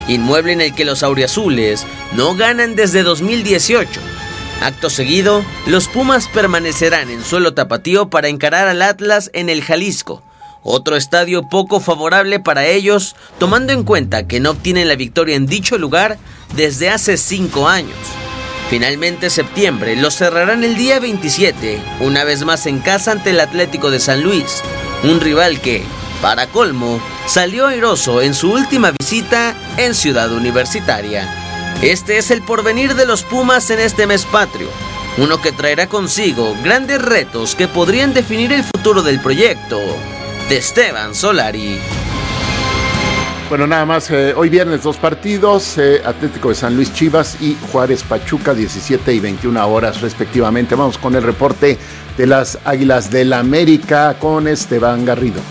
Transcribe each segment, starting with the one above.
inmueble en el que los auriazules no ganan desde 2018. Acto seguido, los Pumas permanecerán en suelo tapatío para encarar al Atlas en el Jalisco, otro estadio poco favorable para ellos, tomando en cuenta que no obtienen la victoria en dicho lugar desde hace 5 años. Finalmente, septiembre los cerrarán el día 27, una vez más en casa ante el Atlético de San Luis, un rival que, para colmo, salió airoso en su última visita en Ciudad Universitaria. Este es el porvenir de los Pumas en este mes patrio, uno que traerá consigo grandes retos que podrían definir el futuro del proyecto de Esteban Solari. Bueno, nada más, hoy viernes 2 partidos, Atlético de San Luis Chivas y Juárez Pachuca, 17 y 21 horas respectivamente. Vamos con el reporte de las Águilas del América con Esteban Garrido.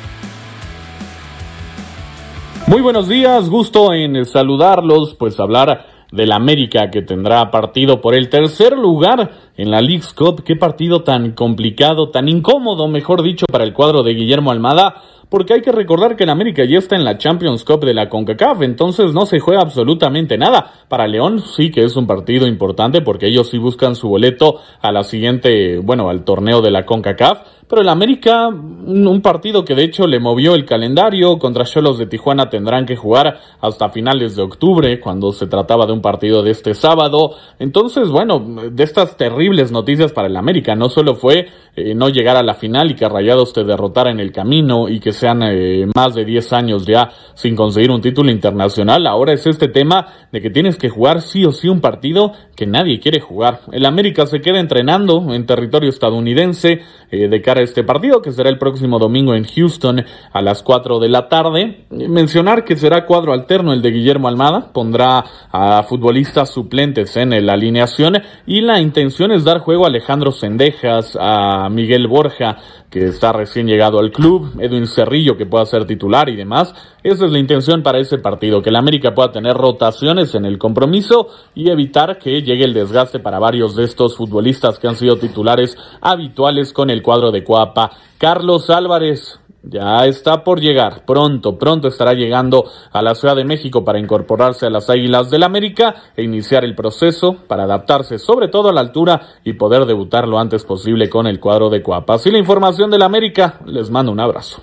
Muy buenos días, gusto en saludarlos, pues hablar del América que tendrá partido por el tercer lugar en la Leagues Cup. Qué partido tan complicado, tan incómodo, mejor dicho, para el cuadro de Guillermo Almada, porque hay que recordar que el América ya está en la Champions Cup de la CONCACAF, entonces no se juega absolutamente nada. Para León sí que es un partido importante porque ellos sí buscan su boleto a la siguiente, al torneo de la CONCACAF, pero el América, un partido que de hecho le movió el calendario, contra Xolos de Tijuana tendrán que jugar hasta finales de octubre, cuando se trataba de un partido de este sábado. Entonces, de estas terribles noticias para el América, no solo fue no llegar a la final y que Rayados te derrotara en el camino y que sean más de 10 años ya sin conseguir un título internacional, ahora es este tema de que tienes que jugar sí o sí un partido que nadie quiere jugar. El América se queda entrenando en territorio estadounidense de cara a este partido, que será el próximo domingo en Houston a las 4 de la tarde. Mencionar que será cuadro alterno el de Guillermo Almada, pondrá a futbolistas suplentes en la alineación y la intención es dar juego a Alejandro Cendejas, a Miguel Borja, que está recién llegado al club, Edwin Cerrillo, que pueda ser titular y demás. Esa es la intención para ese partido, que el América pueda tener rotaciones en el compromiso y evitar que llegue el desgaste para varios de estos futbolistas que han sido titulares habituales con el cuadro de Coapa. Carlos Álvarez ya está por llegar, pronto estará llegando a la Ciudad de México para incorporarse a las Águilas del América e iniciar el proceso para adaptarse sobre todo a la altura y poder debutar lo antes posible con el cuadro de Coapa. Así la información del América, les mando un abrazo.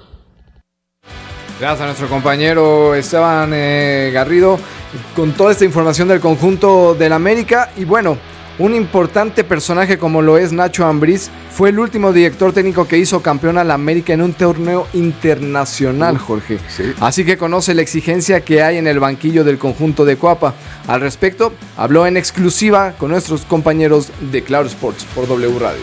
Gracias a nuestro compañero Esteban Garrido con toda esta información del conjunto del América. Y un importante personaje como lo es Nacho Ambriz fue el último director técnico que hizo campeón al América en un torneo internacional, Jorge. Sí. Así que conoce la exigencia que hay en el banquillo del conjunto de Coapa. Al respecto, habló en exclusiva con nuestros compañeros de Claro Sports por W Radio.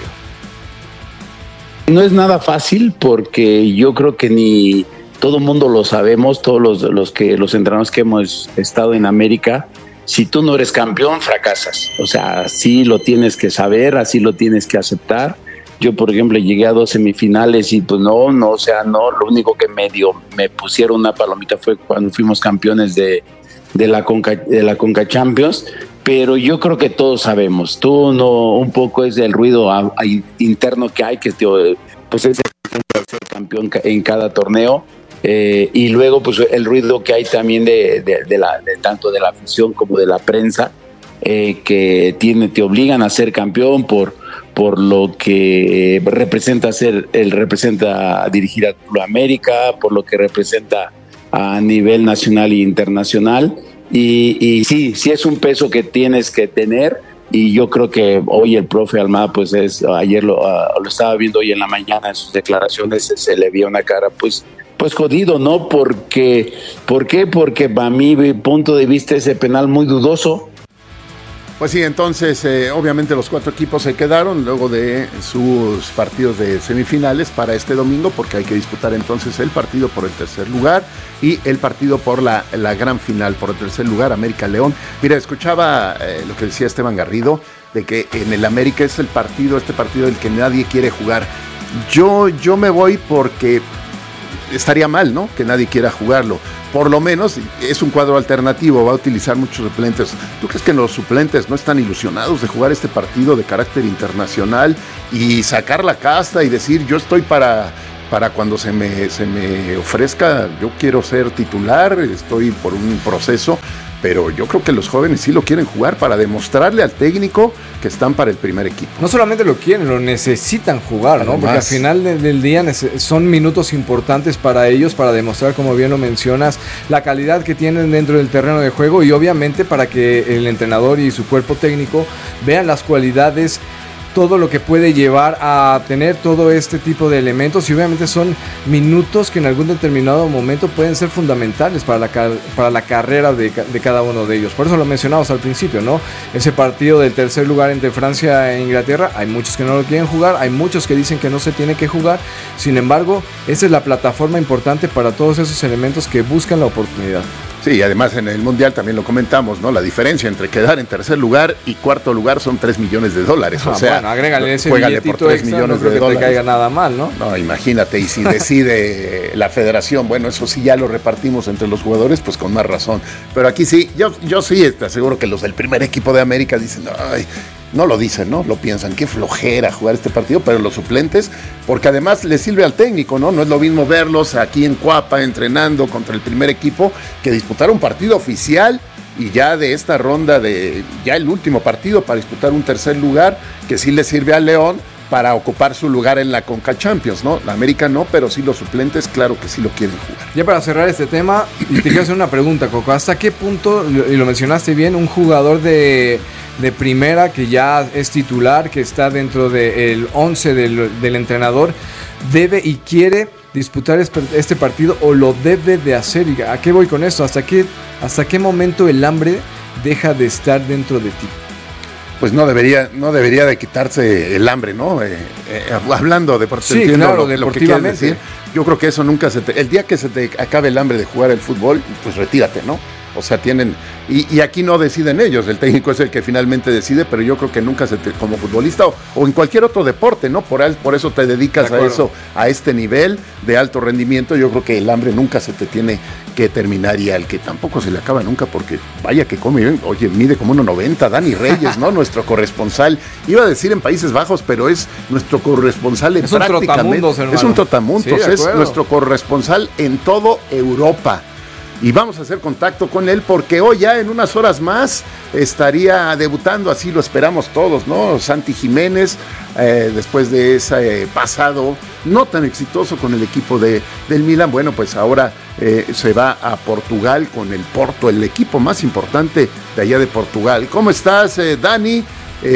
No es nada fácil porque yo creo que ni todo el mundo lo sabemos, todos los entrenadores que hemos estado en América. Si tú no eres campeón, fracasas. O sea, así lo tienes que saber, así lo tienes que aceptar. Yo, por ejemplo, llegué a 2 semifinales y pues no, lo único que me pusieron una palomita fue cuando fuimos campeones de la Conca Champions, pero yo creo que todos sabemos. Tú no, un poco es el ruido interno que hay, que pues es el ser campeón en cada torneo. Y luego pues el ruido que hay también de tanto de la afición como de la prensa, que te obligan a ser campeón por lo que representa representa dirigir a Club América, por lo que representa a nivel nacional e internacional, y sí es un peso que tienes que tener. Y yo creo que hoy el profe Almada, pues ayer lo estaba viendo hoy en la mañana en sus declaraciones, se le vio una cara pues jodido, ¿no? ¿Por qué? Porque para mi punto de vista ese penal muy dudoso. Pues sí, entonces obviamente los 4 equipos se quedaron luego de sus partidos de semifinales para este domingo, porque hay que disputar entonces el partido por el tercer lugar y el partido por la gran final, por el tercer lugar, América León. Mira, escuchaba lo que decía Esteban Garrido, de que en el América es este partido del que nadie quiere jugar. Yo me voy porque estaría mal, ¿no?, que nadie quiera jugarlo. Por lo menos es un cuadro alternativo, va a utilizar muchos suplentes. ¿Tú crees que los suplentes no están ilusionados de jugar este partido de carácter internacional y sacar la casta y decir yo estoy para para cuando se me ofrezca, yo quiero ser titular, estoy por un proceso, pero yo creo que los jóvenes sí lo quieren jugar para demostrarle al técnico que están para el primer equipo. No solamente lo quieren, lo necesitan jugar, ¿no? Además, porque al final del día son minutos importantes para ellos, para demostrar, como bien lo mencionas, la calidad que tienen dentro del terreno de juego y obviamente para que el entrenador y su cuerpo técnico vean las cualidades, todo lo que puede llevar a tener todo este tipo de elementos y obviamente son minutos que en algún determinado momento pueden ser fundamentales para la carrera de cada uno de ellos. Por eso lo mencionamos al principio, ¿no? Ese partido del tercer lugar entre Francia e Inglaterra, hay muchos que no lo quieren jugar, hay muchos que dicen que no se tiene que jugar, sin embargo, esa es la plataforma importante para todos esos elementos que buscan la oportunidad. Sí, además en el Mundial también lo comentamos, ¿no? La diferencia entre quedar en tercer lugar y cuarto lugar son $3 millones. O sea, bueno, agrégale ese juégale por $3 extra, millones no creo de que dólares. te caiga nada mal, ¿no? No, imagínate, y si decide la federación, bueno, eso sí ya lo repartimos entre los jugadores, pues con más razón. Pero aquí sí, yo sí te aseguro que los del primer equipo de América dicen, ay, no lo dicen, ¿no? Lo piensan, qué flojera jugar este partido, pero los suplentes, porque además les sirve al técnico, ¿no? No es lo mismo verlos aquí en Cuapa entrenando contra el primer equipo que disputar un partido oficial y ya de esta ronda ya el último partido para disputar un tercer lugar que sí le sirve al León para ocupar su lugar en la Conca Champions, ¿no? La América no, pero sí los suplentes, claro que sí lo quieren jugar. Ya para cerrar este tema, y te quiero hacer una pregunta, Coco. ¿Hasta qué punto, y lo mencionaste bien, un jugador de primera que ya es titular, que está dentro del 11 del entrenador, debe y quiere disputar este partido o lo debe de hacer? ¿Y a qué voy con esto? ¿Hasta qué momento el hambre deja de estar dentro de ti? Pues no debería de quitarse el hambre, ¿no? Hablando de sí, claro, deportivamente. Decir, yo creo que eso nunca el día que se te acabe el hambre de jugar el fútbol, pues retírate, ¿no? O sea, tienen, y aquí no deciden ellos, el técnico es el que finalmente decide, pero yo creo que nunca como futbolista o en cualquier otro deporte, ¿no? Por eso te dedicas a eso, a este nivel de alto rendimiento, yo creo que el hambre nunca se te tiene que terminar y al que tampoco se le acaba nunca, porque vaya que come, oye, mide como 1.90, Dani Reyes, ¿no? Nuestro corresponsal, iba a decir en Países Bajos, pero es nuestro corresponsal en prácticamente. Es un trotamundos, sí, es nuestro corresponsal en todo Europa. Y vamos a hacer contacto con él porque hoy ya en unas horas más estaría debutando, así lo esperamos todos, ¿no? Santi Jiménez, después de ese pasado no tan exitoso con el equipo del Milan, bueno, pues ahora se va a Portugal con el Porto, el equipo más importante de allá de Portugal. ¿Cómo estás, Dani?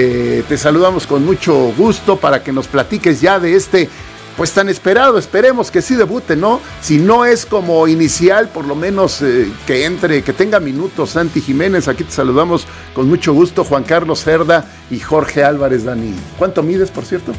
Te saludamos con mucho gusto para que nos platiques ya de este pues tan esperado, esperemos que sí debute, ¿no? Si no es como inicial, por lo menos que tenga minutos Santi Jiménez. Aquí te saludamos con mucho gusto, Juan Carlos Cerda y Jorge Álvarez. Dani, ¿cuánto mides, por cierto?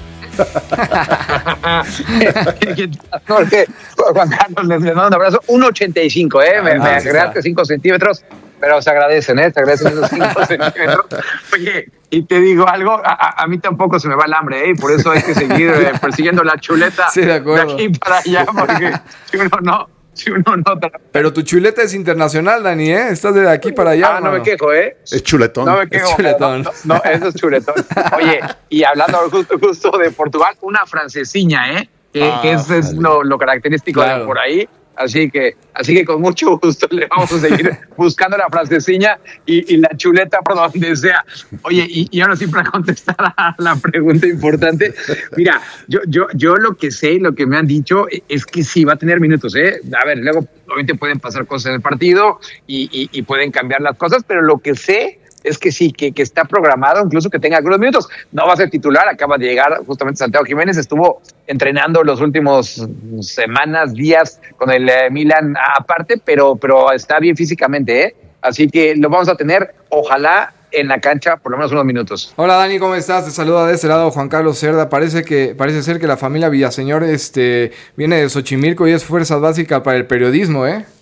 Jorge, Juan Carlos, les mando un abrazo. 1.85, me agregaste 5 centímetros. Pero se agradecen esos 5 centímetros. Oye, y te digo algo, a mí tampoco se me va el hambre, y por eso hay que seguir persiguiendo la chuleta sí, de aquí para allá, porque si uno no. Pero tu chuleta es internacional, Dani, ¿Estás de aquí para allá? No me quejo, Es chuletón. No me quejo. Es chuletón. No, eso es chuletón. Oye, y hablando justo de Portugal, una francesiña, que es lo característico de por ahí. Así que con mucho gusto le vamos a seguir buscando la frasecilla y la chuleta por donde sea. Oye, y ahora sí para contestar a la pregunta importante. Mira, yo lo que sé, lo que me han dicho es que sí va a tener minutos, A ver, luego obviamente pueden pasar cosas en el partido y pueden cambiar las cosas, pero lo que sé es que sí, que está programado incluso que tenga algunos minutos. No va a ser titular, acaba de llegar justamente Santiago Jiménez, estuvo entrenando los últimos semanas, días con el Milan aparte, pero está bien físicamente, Así que lo vamos a tener, ojalá, en la cancha por lo menos unos minutos. Hola Dani, ¿cómo estás? Te saluda de este lado Juan Carlos Cerda. Parece ser que la familia Villaseñor viene de Xochimilco y es fuerza básica para el periodismo,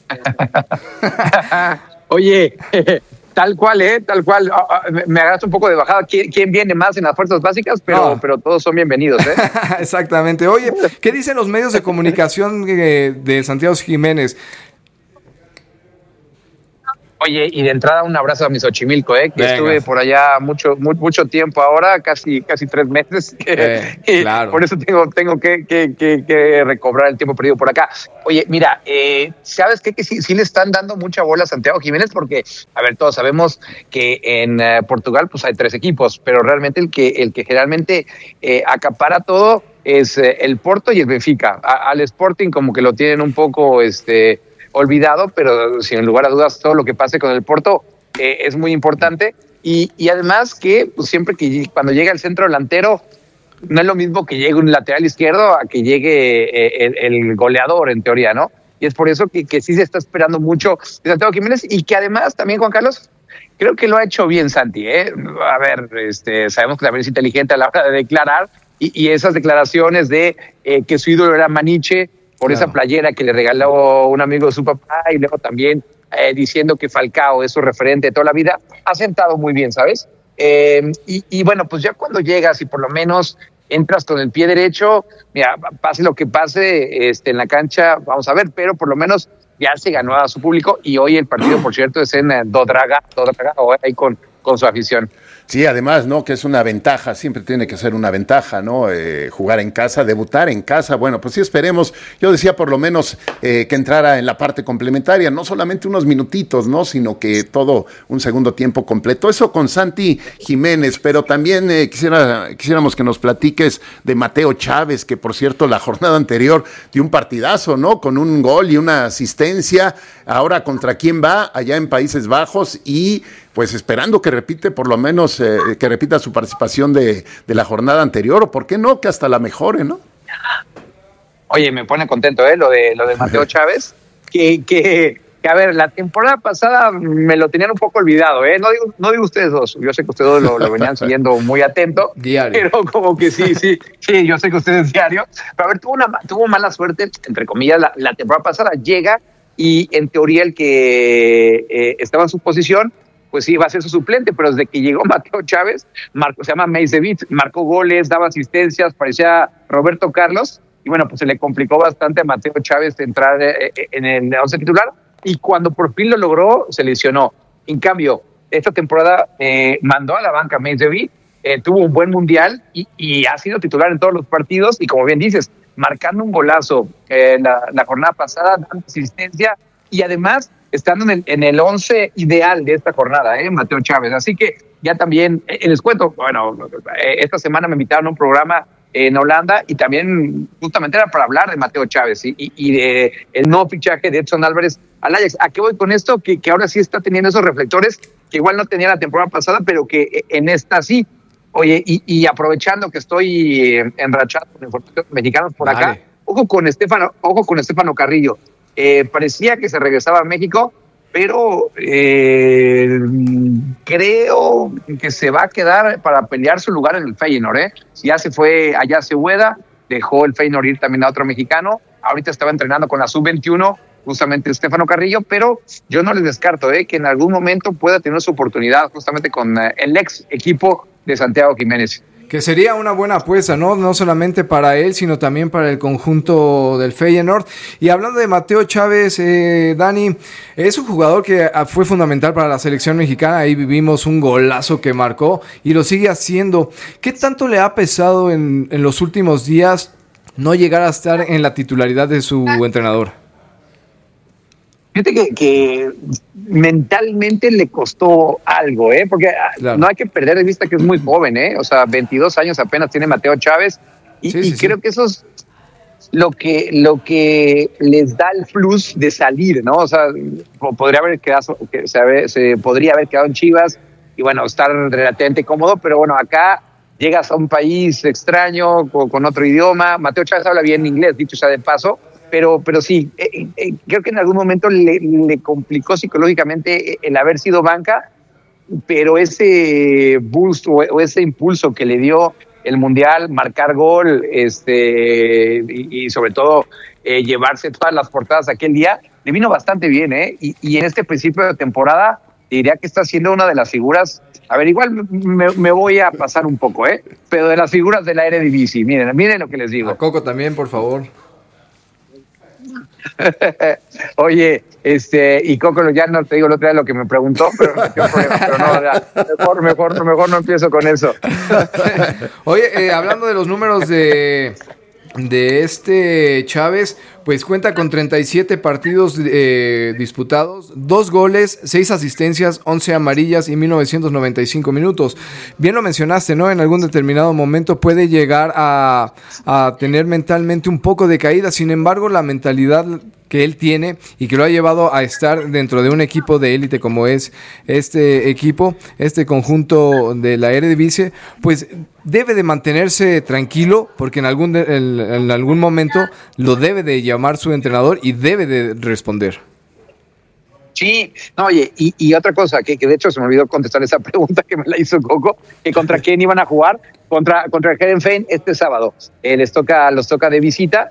Oye, tal cual, tal cual. Me agarraste un poco de bajada. ¿Quién viene más en las fuerzas básicas? Pero todos son bienvenidos, Exactamente. Oye, ¿qué dicen los medios de comunicación de Santiago Jiménez? Oye, y de entrada un abrazo a mi Xochimilco, que venga. Estuve por allá mucho tiempo ahora, casi 3 meses. Claro. Por eso tengo que recobrar el tiempo perdido por acá. Oye, mira, ¿sabes qué? Que sí le están dando mucha bola a Santiago Jiménez porque, a ver, todos sabemos que en Portugal pues hay 3 equipos, pero realmente el que generalmente acapara todo es el Porto y el Benfica. Al Sporting como que lo tienen un poco olvidado, pero sin lugar a dudas todo lo que pase con el Porto es muy importante y además que pues, siempre cuando llega el centro delantero no es lo mismo que llegue un lateral izquierdo a que llegue el goleador en teoría, ¿no? Y es por eso que sí se está esperando mucho de Santiago Jiménez y que además también Juan Carlos creo que lo ha hecho bien Santi, A ver, sabemos que también es inteligente a la hora de declarar y esas declaraciones de que su ídolo era Maniche por esa playera que le regaló un amigo de su papá y luego también diciendo que Falcao es su referente de toda la vida, ha sentado muy bien, ¿sabes? Y bueno, pues ya cuando llegas y por lo menos entras con el pie derecho, mira, pase lo que pase en la cancha, vamos a ver, pero por lo menos ya se ganó a su público y hoy el partido, por cierto, es en Dodraga, ahí con su afición. Sí, además, ¿no? Que es una ventaja, siempre tiene que ser una ventaja, ¿no? Jugar en casa, debutar en casa, bueno, pues sí esperemos, yo decía por lo menos que entrara en la parte complementaria, no solamente unos minutitos, ¿no? Sino que todo un segundo tiempo completo. Eso con Santi Jiménez, pero también quisiéramos que nos platiques de Mateo Chávez, que por cierto la jornada anterior dio un partidazo, ¿no? Con un gol y una asistencia, ahora contra quién va, allá en Países Bajos y pues esperando que repite por lo menos, que repita su participación de la jornada anterior, o por qué no, que hasta la mejore, ¿no? Oye, me pone contento, lo de Mateo Chávez, que a ver, la temporada pasada me lo tenían un poco olvidado, no digo ustedes dos, yo sé que ustedes dos lo venían siguiendo muy atento, diario. Pero como que sí, yo sé que ustedes diario, pero a ver, tuvo mala suerte, entre comillas, la temporada pasada llega y en teoría el que estaba en su posición pues sí, iba a ser su suplente, pero desde que llegó Mateo Chávez, se llama Meisevich, marcó goles, daba asistencias, parecía Roberto Carlos, y bueno, pues se le complicó bastante a Mateo Chávez entrar en el 11 titular, y cuando por fin lo logró, se lesionó. En cambio, esta temporada mandó a la banca Meisevich, tuvo un buen mundial, y ha sido titular en todos los partidos, y como bien dices, marcando un golazo la jornada pasada, dando asistencia, y además estando en el 11 ideal de esta jornada, Mateo Chávez. Así que ya también, les cuento, bueno, esta semana me invitaron a un programa en Holanda y también justamente era para hablar de Mateo Chávez y de el nuevo fichaje de Edson Álvarez al Ajax. ¿A qué voy con esto? Que ahora sí está teniendo esos reflectores que igual no tenía la temporada pasada, pero que en esta sí. Oye, y aprovechando que estoy enrachado con información mexicanos por acá, ojo con Estefano Carrillo. Parecía que se regresaba a México, pero creo que se va a quedar para pelear su lugar en el Feyenoord. Ya se fue allá Cebueda, dejó el Feyenoord ir también a otro mexicano. Ahorita estaba entrenando con la Sub-21, justamente Estefano Carrillo, pero yo no les descarto que en algún momento pueda tener su oportunidad justamente con el ex equipo de Santiago Jiménez. Que sería una buena apuesta, ¿no? No solamente para él, sino también para el conjunto del Feyenoord. Y hablando de Mateo Chávez, Dani, es un jugador que fue fundamental para la selección mexicana. Ahí vivimos un golazo que marcó y lo sigue haciendo. ¿Qué tanto le ha pesado en los últimos días no llegar a estar en la titularidad de su entrenador? Fíjate que mentalmente le costó algo, porque claro, no hay que perder de vista que es muy joven, o sea, 22 años apenas tiene Mateo Chávez y creo que eso es lo que les da el plus de salir, ¿no? O sea, podría haber quedado, se podría haber quedado en Chivas y bueno, estar relativamente cómodo, pero bueno, acá llegas a un país extraño, con otro idioma. Mateo Chávez habla bien inglés, dicho sea de paso, pero sí, creo que en algún momento le complicó psicológicamente el haber sido banca, pero ese boost o ese impulso que le dio el Mundial, marcar gol, y sobre todo llevarse todas las portadas aquel día, le vino bastante bien, y en este principio de temporada diría que está siendo una de las figuras. A ver, igual me voy a pasar un poco, pero de las figuras de la Eredivisie, miren lo que les digo. A Coco también, por favor. Oye, y Coco, ya no te digo el otro día lo que me preguntó, pero me metió un problema, pero no, ya, mejor no empiezo con eso. Oye, hablando de los números de Chávez, pues cuenta con 37 partidos disputados, 2 goles, 6 asistencias, 11 amarillas y 1995 minutos. Bien lo mencionaste, ¿no? En algún determinado momento puede llegar a tener mentalmente un poco de caída. Sin embargo, la mentalidad que él tiene y que lo ha llevado a estar dentro de un equipo de élite como es este equipo, este conjunto de la Eredivisie, pues debe de mantenerse tranquilo, porque en algún momento lo debe de llamar su entrenador y debe de responder. Sí, no, oye, y otra cosa, que de hecho se me olvidó contestar esa pregunta que me la hizo Coco, que contra quién iban a jugar, contra el Heerenveen este sábado. Los toca de visita,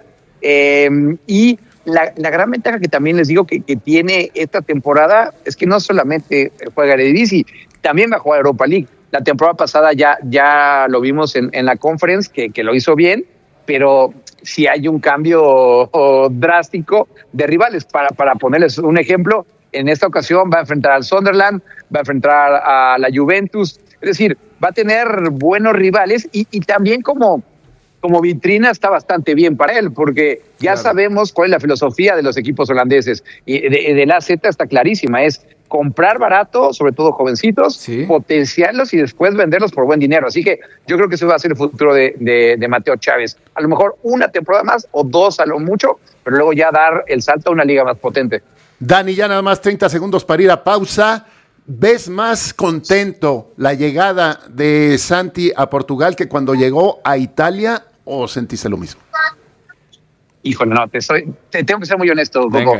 y la gran ventaja que también les digo que tiene esta temporada es que no solamente juega Eredivisie, también va a jugar Europa League. La temporada pasada ya lo vimos en la Conference, que lo hizo bien, pero si hay un cambio drástico de rivales. Para ponerles un ejemplo, en esta ocasión va a enfrentar al Sunderland, va a enfrentar a la Juventus, es decir, va a tener buenos rivales y también como vitrina está bastante bien para él, porque ya sabemos cuál es la filosofía de los equipos holandeses, y de la Z está clarísima, es comprar barato, sobre todo jovencitos, potenciarlos y después venderlos por buen dinero. Así que yo creo que ese va a ser el futuro de Mateo Chávez. A lo mejor una temporada más o 2 a lo mucho, pero luego ya dar el salto a una liga más potente. Dani, ya nada más 30 segundos para ir a pausa. ¿Ves más contento la llegada de Santi a Portugal que cuando llegó a Italia, o sentiste lo mismo? Híjole, no, tengo que ser muy honesto, Coco.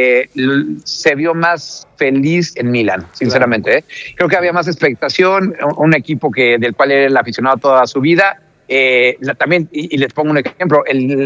Se vio más feliz en Milán, sinceramente. Claro. Creo que había más expectación, un equipo del cual era el aficionado toda su vida. También, y les pongo un ejemplo,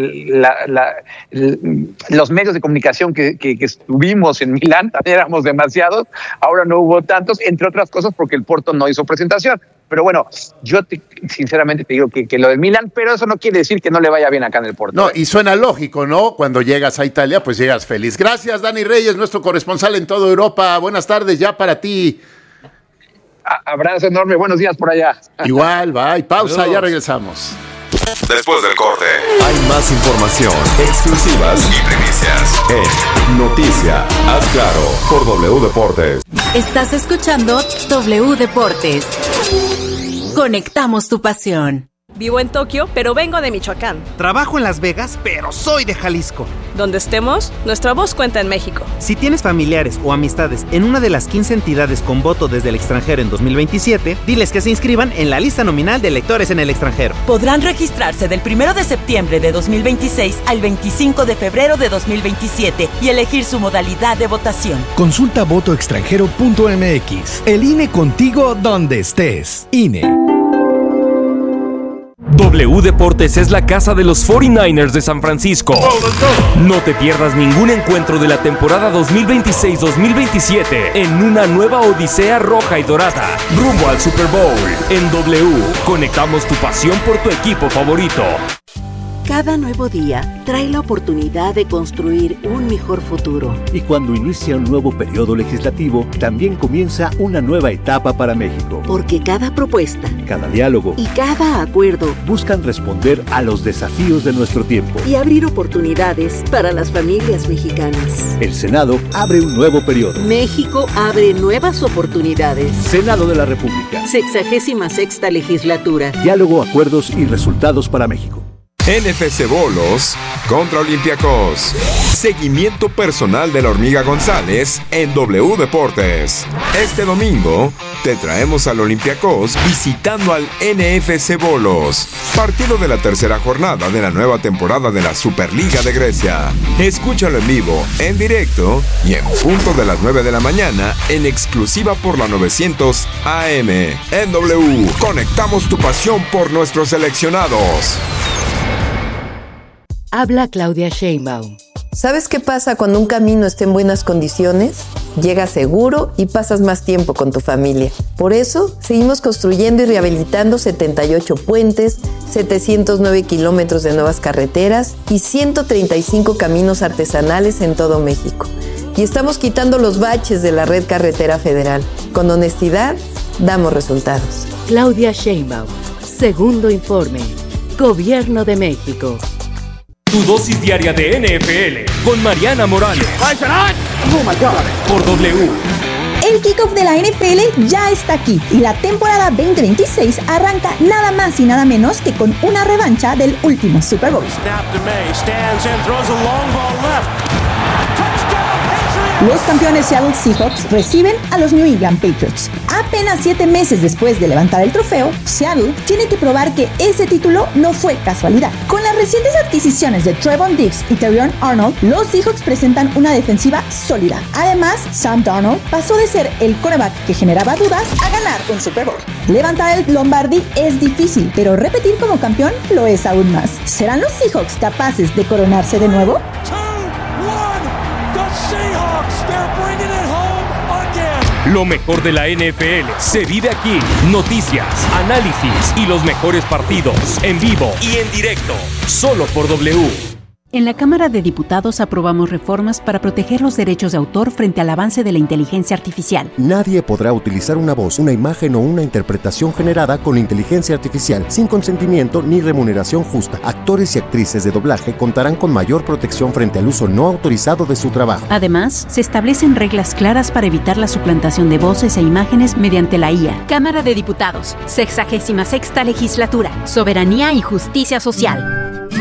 los medios de comunicación que estuvimos en Milán, también éramos demasiados, ahora no hubo tantos, entre otras cosas porque el Porto no hizo presentación. Pero bueno, yo sinceramente te digo que lo del Milán, pero eso no quiere decir que no le vaya bien acá en el Porto. No, y suena lógico, ¿no? Cuando llegas a Italia, pues llegas feliz. Gracias, Dani Reyes, nuestro corresponsal en toda Europa. Buenas tardes ya para ti. Abrazo enorme, buenos días por allá. Igual, bye, pausa, saludos. Ya regresamos. Después del corte, hay más información, exclusivas y primicias en Noticia. Haz claro por W Deportes. Estás escuchando W Deportes. Conectamos tu pasión. Vivo en Tokio, pero vengo de Michoacán. Trabajo en Las Vegas, pero soy de Jalisco. Donde estemos, nuestra voz cuenta en México. Si tienes familiares o amistades en una de las 15 entidades con voto desde el extranjero en 2027, diles que se inscriban en la lista nominal de electores en el extranjero. Podrán registrarse del 1 de septiembre de 2026 al 25 de febrero de 2027 y elegir su modalidad de votación. Consulta votoextranjero.mx. El INE contigo donde estés. INE. W Deportes es la casa de los 49ers de San Francisco. No te pierdas ningún encuentro de la temporada 2026-2027 en una nueva odisea roja y dorada, rumbo al Super Bowl. En W, conectamos tu pasión por tu equipo favorito. Cada nuevo día trae la oportunidad de construir un mejor futuro. Y cuando inicia un nuevo periodo legislativo, también comienza una nueva etapa para México. Porque cada propuesta, cada diálogo y cada acuerdo buscan responder a los desafíos de nuestro tiempo y abrir oportunidades para las familias mexicanas. El Senado abre un nuevo periodo. México abre nuevas oportunidades. Senado de la República. 66ª legislatura. Diálogo, acuerdos y resultados para México. NFC Bolos contra Olympiacos. Seguimiento personal de la Hormiga González en W Deportes. Este domingo te traemos al Olympiacos visitando al NFC Bolos. Partido de la tercera jornada de la nueva temporada de la Superliga de Grecia. Escúchalo en vivo, en directo y en punto de las 9 de la mañana en exclusiva por la 900 AM. En W, conectamos tu pasión por nuestros seleccionados. Habla Claudia Sheinbaum. ¿Sabes qué pasa cuando un camino está en buenas condiciones? Llegas seguro y pasas más tiempo con tu familia. Por eso, seguimos construyendo y rehabilitando 78 puentes, 709 kilómetros de nuevas carreteras y 135 caminos artesanales en todo México. Y estamos quitando los baches de la red carretera federal. Con honestidad, damos resultados. Claudia Sheinbaum, segundo informe. Gobierno de México. Tu dosis diaria de NFL con Mariana Morales. Por W. El kickoff de la NFL ya está aquí y la temporada 2026 arranca nada más y nada menos que con una revancha del último Super Bowl. Los campeones Seattle Seahawks reciben a los New England Patriots. Apenas 7 meses después de levantar el trofeo, Seattle tiene que probar que ese título no fue casualidad. Con las recientes adquisiciones de Trevon Diggs y Terrion Arnold, los Seahawks presentan una defensiva sólida. Además, Sam Darnold pasó de ser el quarterback que generaba dudas a ganar un Super Bowl. Levantar el Lombardi es difícil, pero repetir como campeón lo es aún más. ¿Serán los Seahawks capaces de coronarse de nuevo? Lo mejor de la NFL se vive aquí. Noticias, análisis y los mejores partidos en vivo y en directo, solo por W. En la Cámara de Diputados aprobamos reformas para proteger los derechos de autor frente al avance de la inteligencia artificial. Nadie podrá utilizar una voz, una imagen o una interpretación generada con inteligencia artificial sin consentimiento ni remuneración justa. Actores y actrices de doblaje contarán con mayor protección frente al uso no autorizado de su trabajo. Además, se establecen reglas claras para evitar la suplantación de voces e imágenes mediante la IA. Cámara de Diputados, 66ª Legislatura, Soberanía y Justicia Social.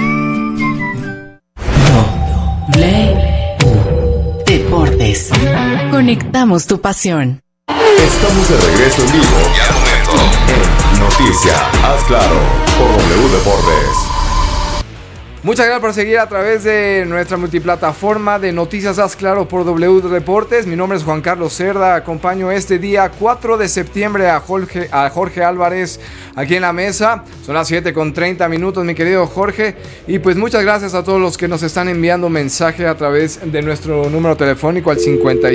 Deportes. Conectamos tu pasión. Estamos de regreso en vivo y al momento en Noticia, haz claro, por W Deportes. Muchas gracias por seguir a través de nuestra multiplataforma de Noticias Haz Claro por W Deportes. Mi nombre es Juan Carlos Cerda. Acompaño este día 4 de septiembre a Jorge Álvarez aquí en la mesa. Son las 7:30, mi querido Jorge. Y pues muchas gracias a todos los que nos están enviando mensaje a través de nuestro número telefónico al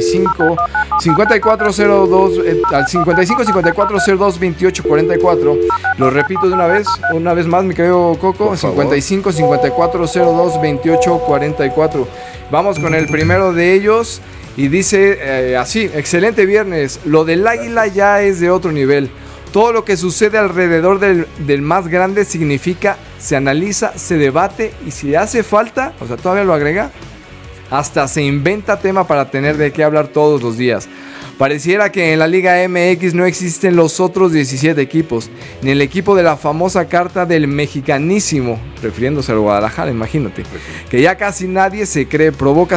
55-5402-2844. Lo repito de una vez más, mi querido Coco. 55-5402-2844. Vamos con el primero de ellos. Y dice así: excelente viernes. Lo del Águila ya es de otro nivel. Todo lo que sucede alrededor del más grande significa, se analiza, se debate y si hace falta, o sea, todavía lo agrega, hasta se inventa tema para tener de qué hablar todos los días. Pareciera que en la Liga MX no existen los otros 17 equipos, ni el equipo de la famosa carta del mexicanísimo, refiriéndose al Guadalajara, imagínate, que ya casi nadie se cree.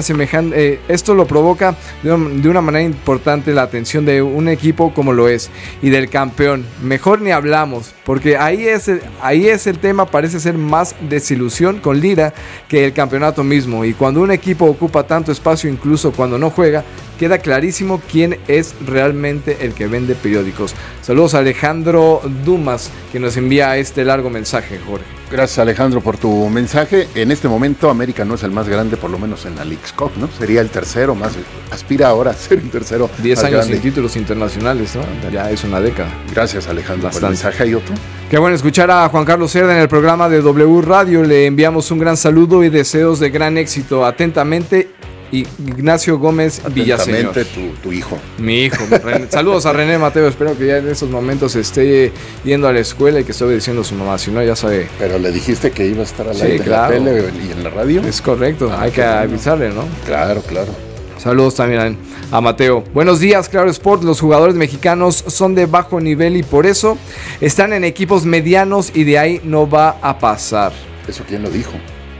Esto lo provoca de una manera importante la atención de un equipo como lo es, y del campeón. Mejor ni hablamos, porque ahí es el tema. Parece ser más desilusión con Lira que el campeonato mismo, y cuando un equipo ocupa tanto espacio, incluso cuando no juega, queda clarísimo quién es realmente el que vende periódicos. Saludos a Alejandro Dumas, que nos envía este largo mensaje, Jorge. Gracias, Alejandro, por tu mensaje. En este momento América no es el más grande, por lo menos en la Leagues Cup, ¿no? Sería el tercero más, aspira ahora a ser el tercero 10 más años grande. Sin títulos internacionales, ¿no? Ya es una década. Gracias, Alejandro, bastante. por el mensaje. ¿Hay otro? Qué bueno escuchar a Juan Carlos Cerda en el programa de W Radio. Le enviamos un gran saludo y deseos de gran éxito. Atentamente, Ignacio Gómez Villaseñor. Tu hijo. Mi hijo. Saludos a René Mateo. Espero que ya en estos momentos esté yendo a la escuela y que esté obedeciendo a su mamá. Si no, ya sabe. Pero le dijiste que iba a estar al aire, claro, en la tele y en la radio. Es correcto. Hay que avisarle, ¿no? Claro. Saludos también a Mateo. Buenos días, Claro Sport. Los jugadores mexicanos son de bajo nivel y por eso están en equipos medianos y de ahí no va a pasar. ¿Eso quién lo dijo?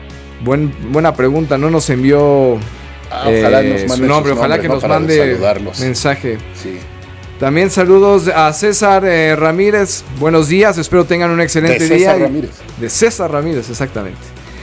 Buena pregunta. No nos envió... ojalá nos mande su nombre, ojalá que nos mande mensaje. Sí. También saludos a César Ramírez. Buenos días, espero tengan un excelente día. De César Ramírez, exactamente.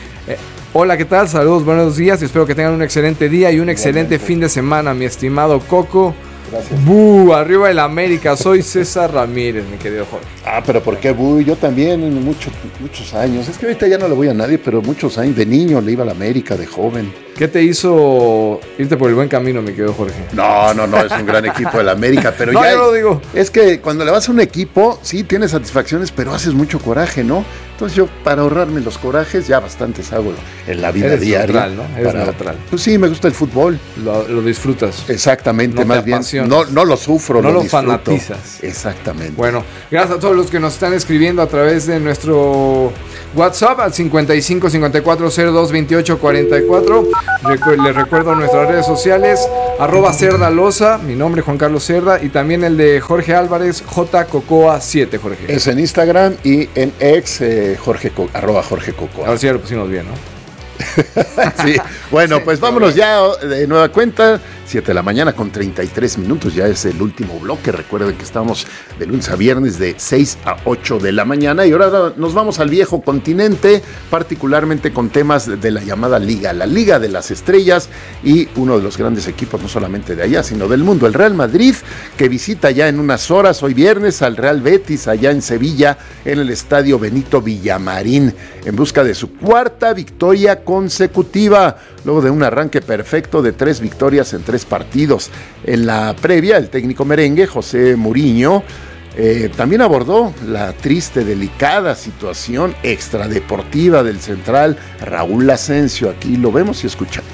Hola, ¿qué tal? Saludos, buenos días. Espero que tengan un excelente día y un excelente fin de semana, mi estimado Coco. Gracias. Arriba el América, soy César Ramírez, mi querido Jorge. Pero ¿por qué Yo también en muchos años. Es que ahorita ya no le voy a nadie, pero muchos años. De niño le iba a la América, de joven. ¿Qué te hizo irte por el buen camino, mi querido Jorge? No, es un gran equipo el América, pero no, yo lo digo. Es que cuando le vas a un equipo, sí, tienes satisfacciones, pero haces mucho coraje, ¿no? Entonces yo, para ahorrarme los corajes, ya bastantes hago en la vida diaria. Neutral, ¿no? Eres neutral. Pues sí, me gusta el fútbol. Lo disfrutas. Exactamente, no más bien. No lo sufro, no lo disfruto. Fanatizas. Exactamente. Bueno, gracias a todos los que nos están escribiendo a través de nuestro WhatsApp al 55 54 02 28 44. Les recuerdo nuestras redes sociales, @cerdalosa, mi nombre Juan Carlos Cerda, y también el de Jorge Álvarez, JCocoa7, Jorge. Es en Instagram y en X, @Jorge Cocoa. A ver si ya lo pusimos bien, ¿no? Sí, bueno, pues vámonos ya de nueva cuenta. 7 de la mañana con 33 minutos, ya es el último bloque. Recuerden que estamos de lunes a viernes de 6 a 8 de la mañana y ahora nos vamos al viejo continente, particularmente con temas de la llamada Liga, la Liga de las Estrellas, y uno de los grandes equipos, no solamente de allá, sino del mundo, el Real Madrid, que visita ya en unas horas, hoy viernes, al Real Betis, allá en Sevilla, en el estadio Benito Villamarín, en busca de su cuarta victoria consecutiva, luego de un arranque perfecto de 3 victorias en 3 partidos. En la previa, el técnico merengue, José Mourinho, también abordó la triste, delicada situación extradeportiva del central Raúl Asensio. Aquí lo vemos y escuchamos.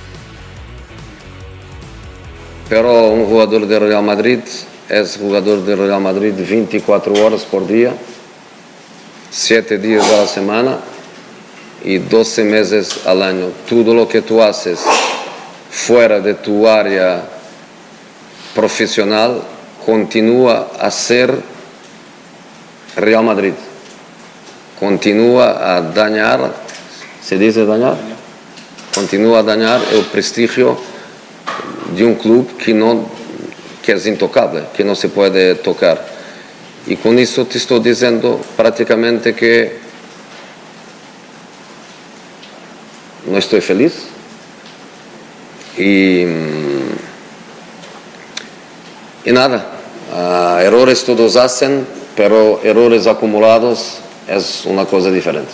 Pero un jugador de Real Madrid es jugador de Real Madrid 24 horas por día, 7 días a la semana y 12 meses al año. Todo lo que tú haces fuera de tu área profesional continúa a ser Real Madrid, continúa a dañar, ¿se dice dañar? Continúa a dañar el prestigio de un club que es intocable, que no se puede tocar. Y con eso te estoy diciendo prácticamente que no estoy feliz. Y nada, errores todos hacen, pero errores acumulados es una cosa diferente.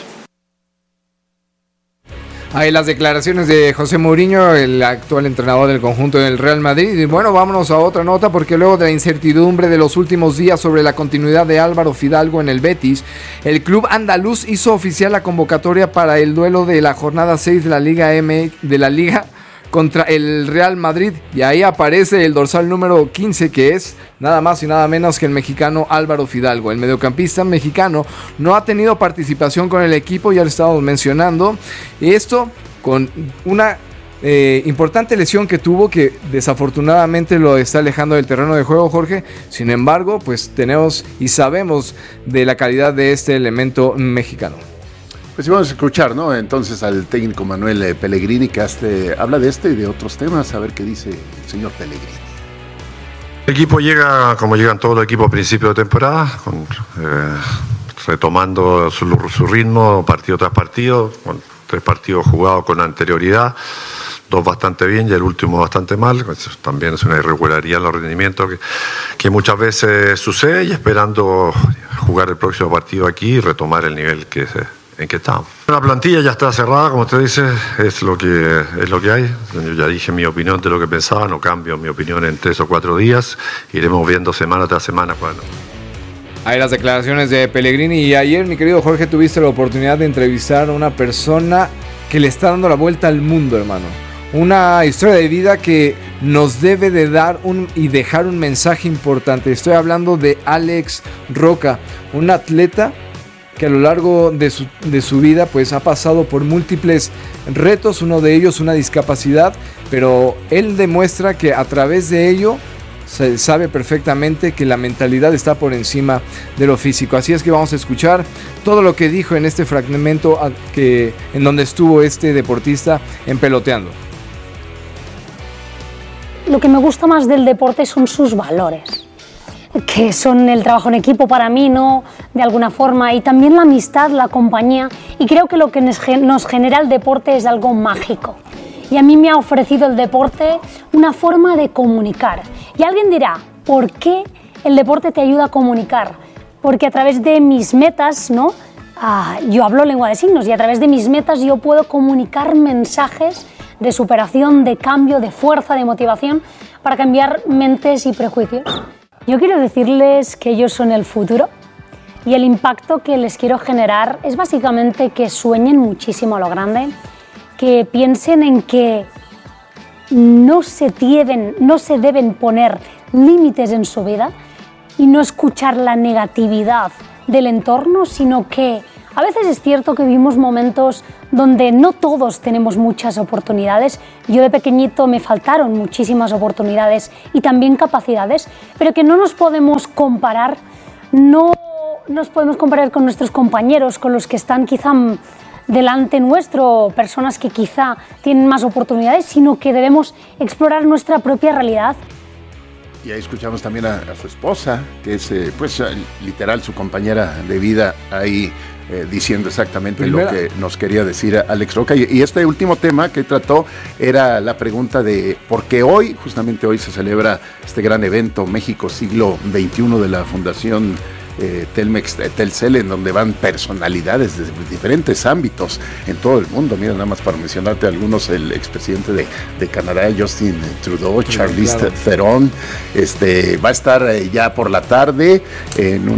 Ahí las declaraciones de José Mourinho, el actual entrenador del conjunto del Real Madrid. Y bueno, vámonos a otra nota, porque luego de la incertidumbre de los últimos días sobre la continuidad de Álvaro Fidalgo en el Betis, el club andaluz hizo oficial la convocatoria para el duelo de la jornada 6 de la Liga contra el Real Madrid, y ahí aparece el dorsal número 15, que es nada más y nada menos que el mexicano Álvaro Fidalgo. El mediocampista mexicano no ha tenido participación con el equipo, ya lo estábamos mencionando, esto con una importante lesión que tuvo, que desafortunadamente lo está alejando del terreno de juego, Jorge. Sin embargo, pues tenemos y sabemos de la calidad de este elemento mexicano. Pues vamos a escuchar, ¿no? Entonces al técnico Manuel Pellegrini, que habla de este y de otros temas, a ver qué dice el señor Pellegrini. El equipo llega, como llegan todos los equipos a principio de temporada, retomando su ritmo, partido tras partido, con 3 partidos jugados con anterioridad, 2 bastante bien y el último bastante mal. Eso también es una irregularidad en los rendimientos que muchas veces sucede, y esperando jugar el próximo partido aquí y retomar el nivel en que estamos. La plantilla ya está cerrada, como usted dice, es lo que hay. Yo ya dije mi opinión de lo que pensaba, no cambio mi opinión en 3 o 4 días, iremos viendo semana tras semana cuando. Ahí las declaraciones de Pellegrini. Y ayer, mi querido Jorge, tuviste la oportunidad de entrevistar a una persona que le está dando la vuelta al mundo, hermano. Una historia de vida que nos debe de dar y dejar un mensaje importante. Estoy hablando de Alex Roca, un atleta que a lo largo de su vida pues ha pasado por múltiples retos, uno de ellos una discapacidad, pero él demuestra que a través de ello se sabe perfectamente que la mentalidad está por encima de lo físico. Así es que vamos a escuchar todo lo que dijo en este fragmento en donde estuvo este deportista en Peloteando. Lo que me gusta más del deporte son sus valores, que son el trabajo en equipo para mí, ¿no? De alguna forma, y también la amistad, la compañía, y creo que lo que nos genera el deporte es algo mágico. Y a mí me ha ofrecido el deporte una forma de comunicar, Y alguien dirá, ¿por qué el deporte te ayuda a comunicar? Porque a través de mis metas, ¿no? Yo hablo lengua de signos y a través de mis metas yo puedo comunicar mensajes de superación, de cambio, de fuerza, de motivación para cambiar mentes y prejuicios. Yo quiero decirles que ellos son el futuro y el impacto que les quiero generar es básicamente que sueñen muchísimo a lo grande, que piensen en que no se deben poner límites en su vida y no escuchar la negatividad del entorno, sino que a veces es cierto que vivimos momentos donde no todos tenemos muchas oportunidades. Yo de pequeñito me faltaron muchísimas oportunidades y también capacidades, pero que no nos podemos comparar, no nos podemos comparar con nuestros compañeros, con los que están quizá delante nuestro, personas que quizá tienen más oportunidades, sino que debemos explorar nuestra propia realidad. Y ahí escuchamos también a su esposa, que es pues literal su compañera de vida ahí diciendo exactamente lo que nos quería decir Alex Roca. Y este último tema que trató era la pregunta de por qué hoy, justamente hoy se celebra este gran evento México Siglo XXI de la Fundación Telcel, en donde van personalidades de diferentes ámbitos en todo el mundo. Mira, nada más para mencionarte algunos, el expresidente de Canadá, Justin Trudeau, Charlize Theron, va a estar ya por la tarde en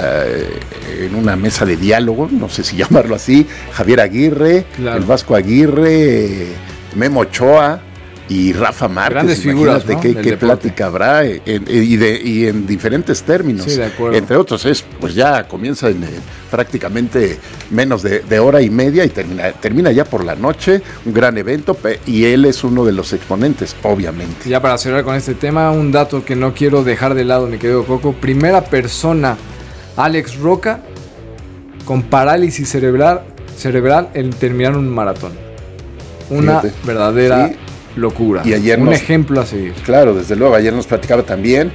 una mesa de diálogo, no sé si llamarlo así, Javier Aguirre, el Vasco Aguirre, Memo Ochoa y Rafa Márquez. Grandes figuras, ¿no? qué plática habrá y en diferentes términos. Sí, de acuerdo. Entre otros, pues ya comienza en prácticamente menos de hora y media y termina ya por la noche, un gran evento, y él es uno de los exponentes, obviamente. Ya para cerrar con este tema, un dato que no quiero dejar de lado, mi querido Coco: primera persona, Alex Roca, con parálisis cerebral en terminar un maratón. Una verdadera locura. Y ayer un ejemplo a seguir. Claro, desde luego, ayer nos platicaba también,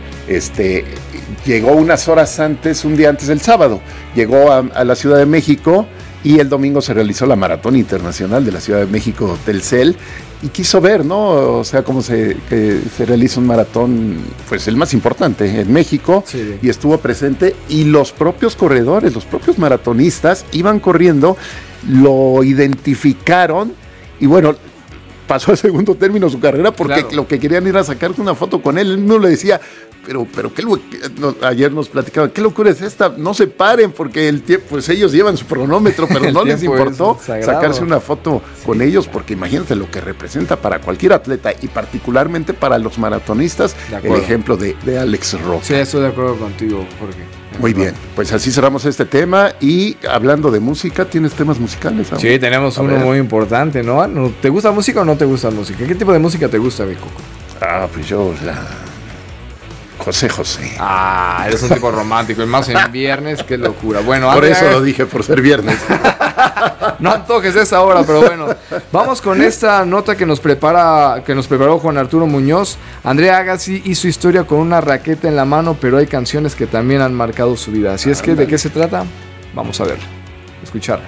llegó unas horas antes, un día antes del sábado, llegó a la Ciudad de México y el domingo se realizó la Maratón Internacional de la Ciudad de México Telcel y quiso ver, ¿no? O sea, cómo se realiza un maratón, pues el más importante en México, y estuvo presente, y los propios corredores, los propios maratonistas iban corriendo, lo identificaron y bueno, pasó al segundo término su carrera porque lo que querían era sacarse una foto con él. Él no le decía, pero ayer nos platicaban, ¿qué locura es esta? No se paren porque el tiempo, pues ellos llevan su cronómetro, pero no les importó sacarse una foto con ellos, porque imagínate lo que representa para cualquier atleta y particularmente para los maratonistas el ejemplo de Alex Roca. Sí, estoy de acuerdo contigo, Jorge. Muy bien, pues así cerramos este tema. Y hablando de música, ¿tienes temas musicales? ¿No? Sí, tenemos uno muy importante, ¿no? ¿Te gusta música o no te gusta música? ¿Qué tipo de música te gusta, Coco? Pues yo José. Eres un tipo romántico, y más en viernes, qué locura. Bueno, por eso lo dije, por ser viernes. No antojes esa hora, pero bueno. Vamos con esta nota que nos preparó Juan Arturo Muñoz. Andrea Agassi hizo historia con una raqueta en la mano, pero hay canciones que también han marcado su vida. Así es que, ¿de qué se trata? Vamos a ver, escuchar.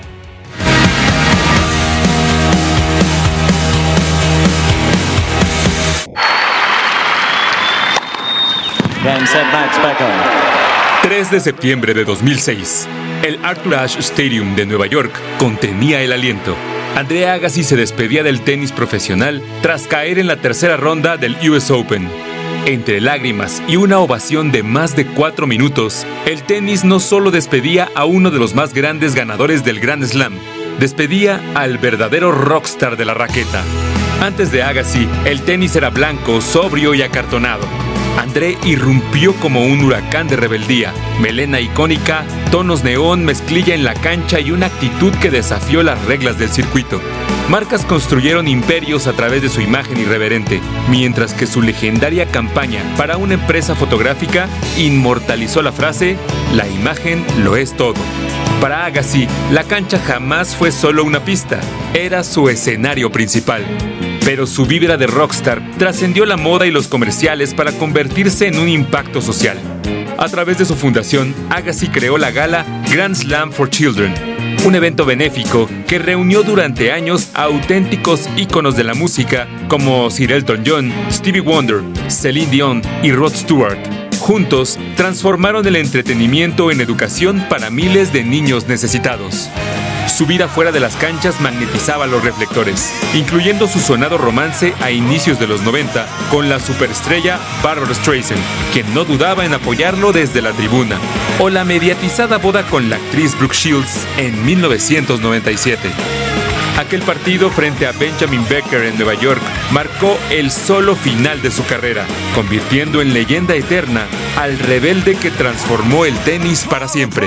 Game, set, match, back on. 3 de septiembre de 2006. El Arthur Ashe Stadium de Nueva York contenía el aliento. Andrea Agassi se despedía del tenis profesional tras caer en la tercera ronda del US Open. Entre lágrimas y una ovación de más de 4 minutos, el tenis no solo despedía a uno de los más grandes ganadores del Grand Slam, despedía al verdadero rockstar de la raqueta. Antes de Agassi, el tenis era blanco, sobrio y acartonado. André irrumpió como un huracán de rebeldía, melena icónica, tonos neón, mezclilla en la cancha y una actitud que desafió las reglas del circuito. Marcas construyeron imperios a través de su imagen irreverente, mientras que su legendaria campaña para una empresa fotográfica inmortalizó la frase: "La imagen lo es todo". Para Agassi, la cancha jamás fue solo una pista, era su escenario principal. Pero su vibra de rockstar trascendió la moda y los comerciales para convertirse en un impacto social. A través de su fundación, Agassi creó la gala Grand Slam for Children, un evento benéfico que reunió durante años a auténticos íconos de la música como Sir Elton John, Stevie Wonder, Celine Dion y Rod Stewart. Juntos, transformaron el entretenimiento en educación para miles de niños necesitados. Su vida fuera de las canchas magnetizaba los reflectores, incluyendo su sonado romance a inicios de los 90 con la superestrella Barbra Streisand, quien no dudaba en apoyarlo desde la tribuna, o la mediatizada boda con la actriz Brooke Shields en 1997. Aquel partido frente a Benjamin Becker en Nueva York marcó el solo final de su carrera, convirtiendo en leyenda eterna al rebelde que transformó el tenis para siempre.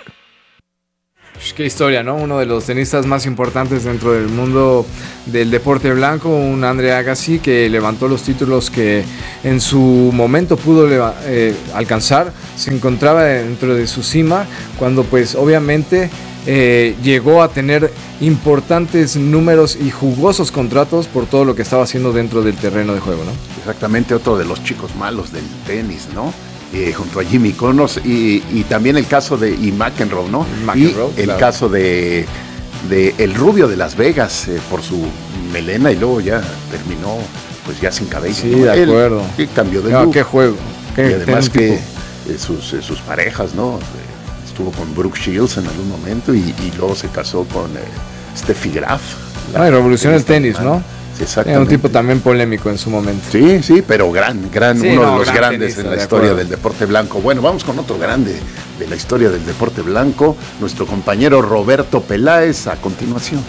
Qué historia, ¿no? Uno de los tenistas más importantes dentro del mundo del deporte blanco, un Andre Agassi que levantó los títulos que en su momento pudo alcanzar. Se encontraba dentro de su cima cuando pues obviamente llegó a tener importantes números y jugosos contratos por todo lo que estaba haciendo dentro del terreno de juego, ¿no? Exactamente, otro de los chicos malos del tenis, ¿no? Junto a Jimmy Connors y también el caso de McEnroe, ¿no? McEnroe, y el caso de el rubio de Las Vegas por su melena y luego ya terminó pues ya sin cabello. Sí, ¿no? De acuerdo. Él cambió de look. Qué juego. Y además que sus parejas, ¿no? Estuvo con Brooke Shields en algún momento y luego se casó con Steffi Graf. Revolucionó el tenis, ¿no? Era un tipo también polémico en su momento. Sí, pero gran, sí, uno de los grandes tenista, en la historia del deporte blanco. Bueno, vamos con otro grande de la historia del deporte blanco, nuestro compañero Roberto Peláez, a continuación.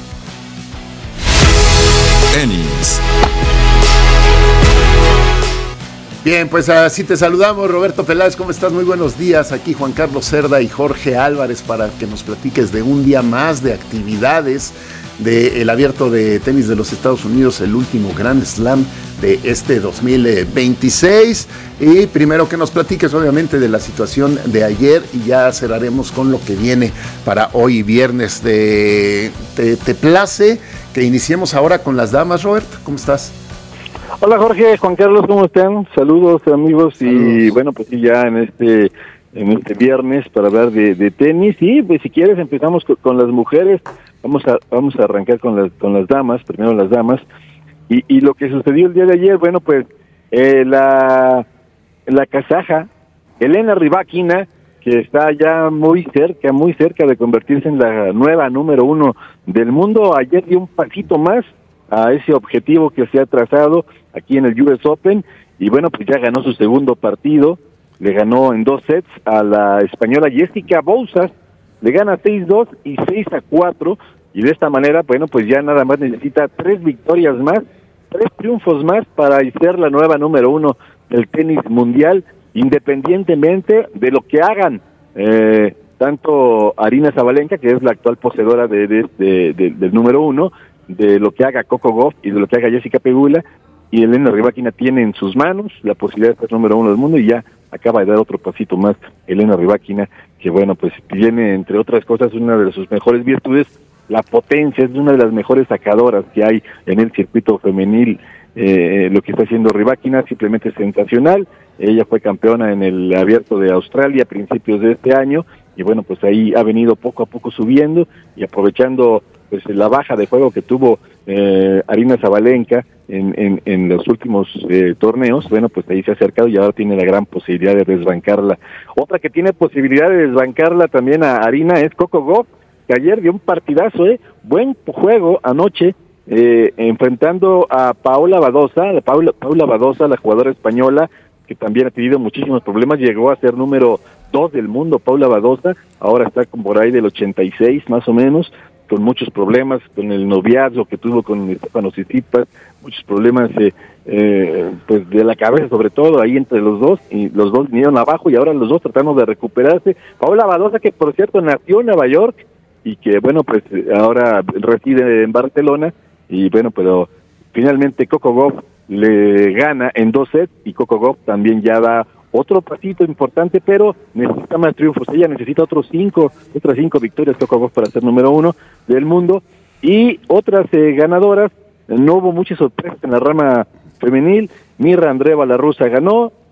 Tenis. Bien, pues así te saludamos, Roberto Peláez, ¿cómo estás? Muy buenos días, aquí Juan Carlos Cerda y Jorge Álvarez para que nos platiques de un día más de actividades del Abierto de Tenis de los Estados Unidos, el último Grand Slam de este 2026. Y primero que nos platiques obviamente de la situación de ayer y ya cerraremos con lo que viene para hoy viernes. ¿Te place que iniciemos ahora con las damas, Robert? ¿Cómo estás? Hola Jorge, Juan Carlos, ¿cómo están? Saludos amigos. Y bueno, pues sí, ya en este viernes para hablar de tenis. Y pues si quieres empezamos con las mujeres. Vamos a arrancar con las damas, primero las damas, y lo que sucedió el día de ayer, bueno, pues la kazaja Elena Rybakina, que está ya muy cerca de convertirse en la nueva número 1 del mundo, ayer dio un pasito más a ese objetivo que se ha trazado aquí en el US Open, y bueno, pues ya ganó su segundo partido, le ganó en 2 sets a la española Jessica Bouzas, le gana 6-2 y 6-4, y de esta manera, bueno, pues ya nada más necesita 3 victorias más, 3 triunfos más para ser la nueva número 1 del tenis mundial, independientemente de lo que hagan tanto Aryna Sabalenka, que es la actual poseedora del número 1, de lo que haga Coco Gauff y de lo que haga Jessica Pegula, y Elena Rybakina tiene en sus manos la posibilidad de ser número 1 del mundo, y ya acaba de dar otro pasito más Elena Rybakina, que bueno, pues tiene entre otras cosas una de sus mejores virtudes, la potencia, es una de las mejores sacadoras que hay en el circuito femenil. Lo que está haciendo Rybakina simplemente es sensacional. Ella fue campeona en el Abierto de Australia a principios de este año, y bueno, pues ahí ha venido poco a poco subiendo y aprovechando pues la baja de juego que tuvo Aryna Sabalenka en los últimos torneos. Bueno, pues ahí se ha acercado y ahora tiene la gran posibilidad de desbancarla. Otra que tiene posibilidad de desbancarla también a Aryna es Coco Gauff, que ayer dio un partidazo, buen juego anoche, enfrentando a Paula Badosa, Paula Badosa, la jugadora española, que también ha tenido muchísimos problemas, llegó a ser número 2 del mundo, Paula Badosa, ahora está como por ahí del 86 más o menos, con muchos problemas, con el noviazgo que tuvo con Stefanos Tsitsipas, muchos problemas pues de la cabeza sobre todo, ahí entre los dos, y los dos vinieron abajo y ahora los dos tratando de recuperarse. Paula Badosa, que por cierto nació en Nueva York, y que bueno, pues ahora reside en Barcelona, y bueno, pero finalmente Coco Gauff le gana en 2 sets, y Coco Gauff también ya da otro pasito importante, pero necesita más triunfos. Ella necesita otras 5 victorias, Coco Gauff, para ser número 1 del mundo. Y otras ganadoras, no hubo muchas sorpresas en la rama femenil. Mirra Andreeva, la rusa, ganó,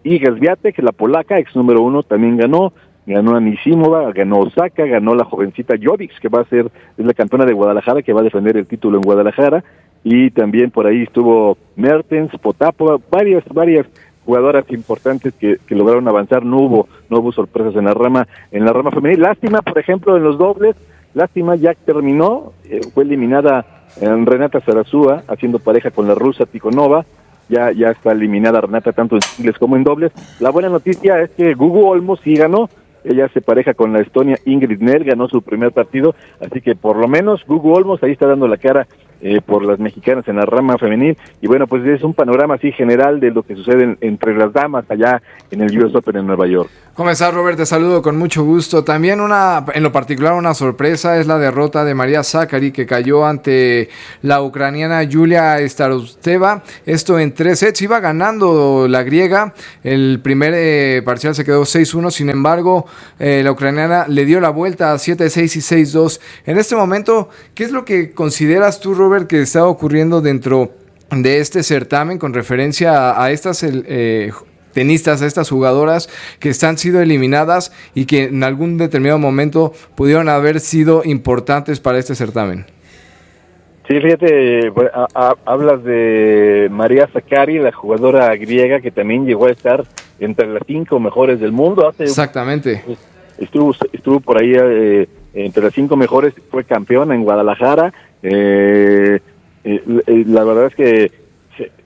Iga Swiatek, la polaca, ex número 1, también ganó Anisimova, ganó Osaka, ganó la jovencita Jovic, que es la campeona de Guadalajara, que va a defender el título en Guadalajara, y también por ahí estuvo Mertens, Potapova, varias jugadoras importantes que lograron avanzar. No hubo sorpresas en la rama femenil. Lástima, por ejemplo, en los dobles, ya terminó, fue eliminada Renata Zarazúa, haciendo pareja con la rusa Tikhonova. Ya está eliminada Renata tanto en singles como en dobles. La buena noticia es que Gugu Olmos sí ganó. Ella se pareja con la estonia Ingrid Nel, ganó su primer partido, así que por lo menos Gugu Olmos ahí está dando la cara por las mexicanas en la rama femenil. Y bueno, pues es un panorama así general de lo que sucede entre las damas allá en el US Open en Nueva York. ¿Cómo estás, Robert? Te saludo con mucho gusto. También en lo particular una sorpresa es la derrota de María Sakkari, que cayó ante la ucraniana Yulia Starosteva. Esto en 3 sets. Iba ganando la griega. El primer parcial se quedó 6-1. Sin embargo, la ucraniana le dio la vuelta a 7-6 y 6-2. En este momento, ¿qué es lo que consideras tú, Robert, que está ocurriendo dentro de este certamen con referencia a estas tenistas, a estas jugadoras que han sido eliminadas y que en algún determinado momento pudieron haber sido importantes para este certamen? Sí, fíjate, hablas de María Sakkari, la jugadora griega que también llegó a estar entre las 5 mejores del mundo. Exactamente. Estuvo por ahí entre las 5 mejores, fue campeona en Guadalajara. La verdad es que